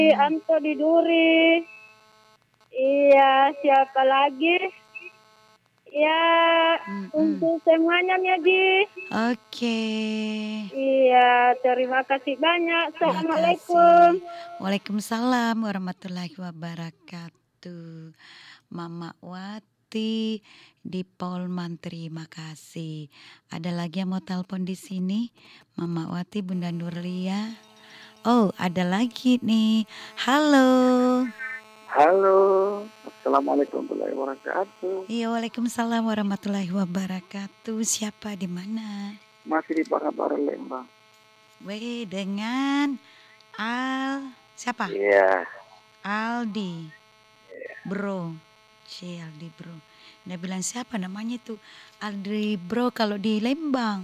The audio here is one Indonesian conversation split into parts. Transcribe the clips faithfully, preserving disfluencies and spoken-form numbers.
Anto di Duri. Iya, siapa lagi? Ya, Mm-mm. untuk semuanya ya, Ji. Oke. Iya, terima kasih banyak. Terima Assalamualaikum. kasih. Waalaikumsalam warahmatullahi wabarakatuh. Mama Wati di Polman, terima kasih. Ada lagi yang mau telepon di sini? Mama Wati, Bunda Nurlia. Oh, ada lagi nih. Halo. Halo, assalamualaikum warahmatullahi wabarakatuh. Iya, waalaikumsalam warahmatullahi wabarakatuh. Siapa di mana? Masih di Pangandaran Lembang. Weh, dengan Al siapa? Iya. Aldi. Bro. Si Aldi bro. Dia bilang siapa namanya tuh? Aldi bro kalau di Lembang.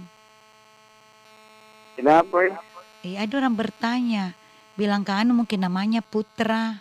Kenapa ya? Eh, ada orang bertanya. Bilang ke Anu mungkin namanya Putra.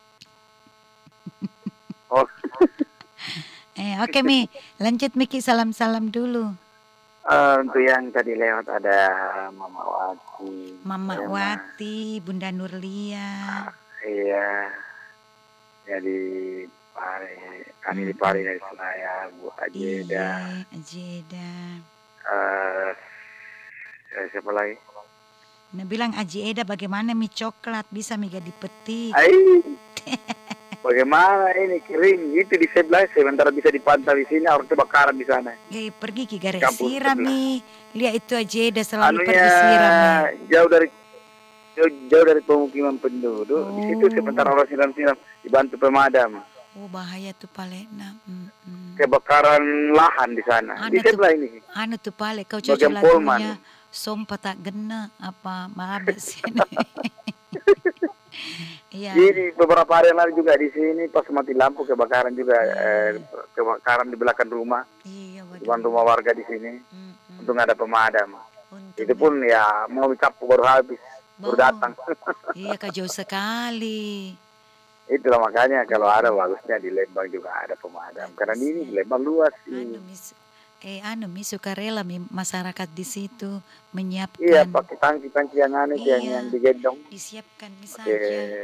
Oh, Eh, oke Mi, lanjut Miki, salam-salam dulu. eh, untuk yang tadi lewat ada Mama Wati. Mama Ya, Ma. Wati, Bunda Nurlia. Iya. Jadi Pari, kami di Pari dari Senayan, Bu Ajeda. Iya, Ajeda. Eh, eh, siapa lagi? Nah bilang Aji Eda bagaimana mie coklat bisa mie gak dipetik. Ai, bagaimana ini kering itu di sebelah, sementara bisa dipantau di sini, harus kebakaran di sana. Eh, pergi ki garis Kampung siram sebelah. mi. Lihat itu Aji Eda selalu Anunya pergi siram mi. jauh dari jauh, jauh dari pemukiman penduduk. Di situ Oh. sementara orang siram-siram dibantu pemadam. Oh bahaya tuh palena. Mm-mm. Kebakaran lahan di sana. Anu Di tuh, sebelah ini. anu tuh pale kau cocok Bagian lagunya Polman. Sompa tak gena apa maabis ini. Iya. Jadi beberapa hari yang lalu juga di sini pas mati lampu kebakaran juga, eh, kebakaran di belakang rumah, Iya di depan waduh. rumah warga di sini. Mm-mm. Untung ada pemadam. Untung Itu pun ya mau dikapu baru habis, baru Bau. datang. Iya kak jauh sekali. Itulah makanya kalau ada bagusnya di Lembang juga ada pemadam. Karena ini di Lembang luas Anu sih. mis, eh anu mi sukarela mi masyarakat di situ menyiapkan. Iya, pakai tangki-tangki yang aneh Iya. yang, yang digendong. Disiapkan Oke. misalnya.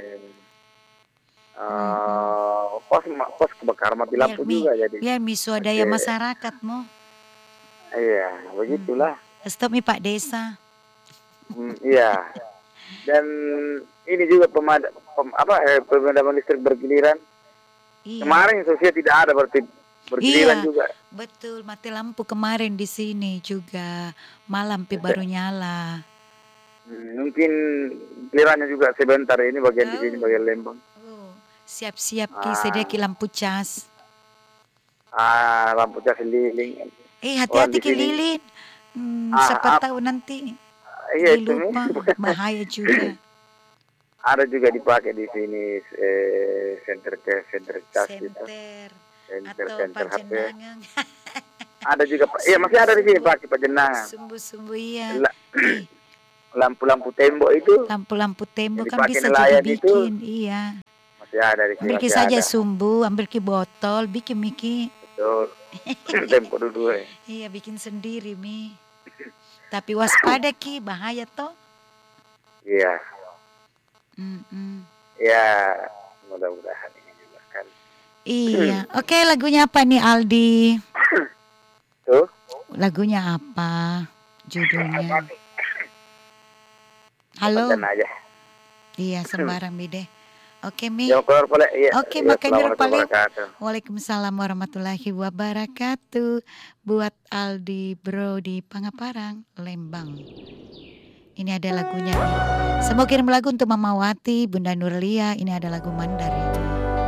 Uh, pos pos kebakaran mati lampu mi, juga jadi. biar mi swadaya Oke. masyarakat mo. Iya, begitulah. Stop mi Pak Desa. Hmm, iya. Dan ini juga pemadam pem, apa eh, pemadaman listrik bergiliran. Iya. Kemarin sosial tidak ada berarti bergiliran Iya, juga. betul mati lampu kemarin di sini juga malam pi baru nyala. Hmm, mungkin gilirannya juga sebentar ini bagian di sini Oh. bagian Lembang. Oh, siap-siap ki Ah. sedia ki lampu cas. Ah, lampu cas lilin. Eh Orang hati-hati di ki sini. lilin. Hmm, Ah, siapa ap- tahu nanti Iya itu dilupa nih. bahaya juga. Ada juga dipakai di sini eh, center ke center cas gitu. Senter Center atau center H P. pajenangan. Ada juga Pak. Iya masih ada di sini pakai pajenangan. Sumbu-sumbu iya. La- Ih, Lampu-lampu tembok itu lampu-lampu tembok yang kan dipakai bisa juga nelayan itu bikin. Iya. masih ada di sini. Ambil ki Masih saja ada. sumbu, ambil ki botol, bikin Miki. Betul. Tempo dulu ya. Iya, bikin sendiri Mi. Tapi waspada ki, bahaya toh. Iya. Mm-mm. Ya, mudah-mudahan ini juga kan. Iya. Oke, lagunya apa nih Aldi? Tuh. Lagunya apa? Judulnya. Halo. Bacakan aja. Iya, sembarang Mi deh. Oke Mi. Yang keluar boleh. Iya. Oke, Iya, makanya Assalamualaikum paling. warahmatullahi wabarakatuh. Waalaikumsalam warahmatullahi wabarakatuh. Buat Aldi Bro di Pangaparang, Lembang. Ini ada lagunya nih. Saya mau kirim lagu untuk Mama Wati, Bunda Nurlia. Ini ada lagu Mandarin.